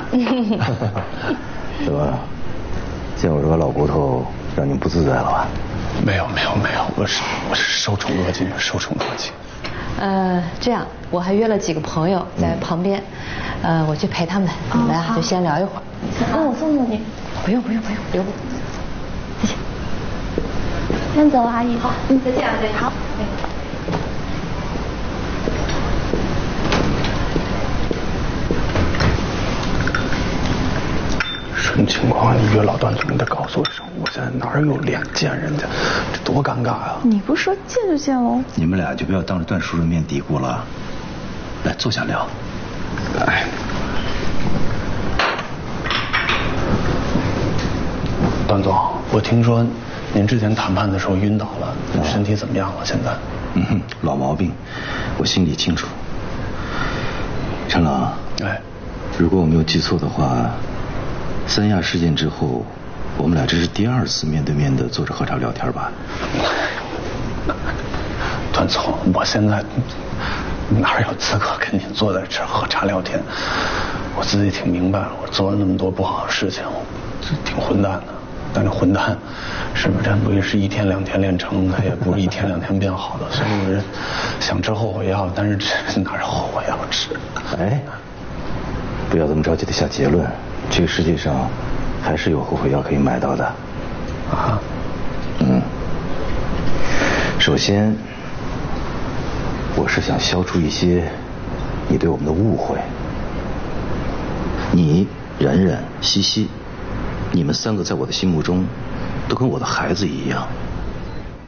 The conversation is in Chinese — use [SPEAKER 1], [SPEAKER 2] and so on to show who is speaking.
[SPEAKER 1] 怎么，见我这个老骨头让你不自在了吧？
[SPEAKER 2] 没有，我是受宠若惊，受宠若惊。
[SPEAKER 3] 这样，我还约了几个朋友在旁边，我去陪他们，你们俩就先聊一会儿。
[SPEAKER 4] 那我送送你。
[SPEAKER 3] 不用，留步。谢谢。
[SPEAKER 4] 先走了，阿姨。
[SPEAKER 3] 好，再见啊，再见。
[SPEAKER 4] 好。
[SPEAKER 2] 什么情况？你约老段总，你得告诉我一声，我现在哪有脸见人家，这多尴尬啊！
[SPEAKER 4] 你不是说见就见喽？
[SPEAKER 1] 你们俩就不要当着段叔叔面嘀咕了，来坐下聊。
[SPEAKER 2] 哎，段总，我听说您之前谈判的时候晕倒了，身体怎么样了？现在？
[SPEAKER 1] 老毛病，我心里清楚。陈朗，
[SPEAKER 2] 哎，
[SPEAKER 1] 如果我没有记错的话，三亚事件之后，我们俩这是第2次面对面的坐着喝茶聊天吧？
[SPEAKER 2] 段总，我现在哪有资格跟您坐在这儿喝茶聊天？我自己挺明白了，我做了那么多不好的事情，挺混蛋的。但这混蛋，是不是真不是1天2天练成的，也不是1天2天变好的。所以我人想吃后悔药，但是这哪有后悔药吃？
[SPEAKER 1] 哎，不要这么着急的下结论。这个世界上还是有后悔药可以买到的。
[SPEAKER 2] 啊？
[SPEAKER 1] 首先，我是想消除一些你对我们的误会。你、冉冉、西西，你们3个在我的心目中都跟我的孩子一样。